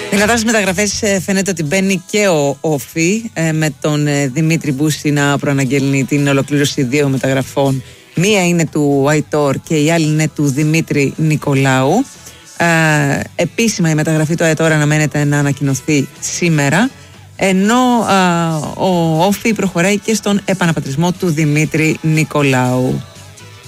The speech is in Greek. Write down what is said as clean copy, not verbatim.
Δυνατές μεταγραφές, φαίνεται ότι μπαίνει και ο Όφη με τον Δημήτρη Μπούση να προαναγγέλνει την ολοκλήρωση 2 μεταγραφών. Μία είναι του Αϊτόρ και η άλλη είναι του Δημήτρη Νικολάου. Επίσημα η μεταγραφή του Αϊτόρ αναμένεται να ανακοινωθεί σήμερα, ενώ ο Όφη προχωράει και στον επαναπατρισμό του Δημήτρη Νικολάου.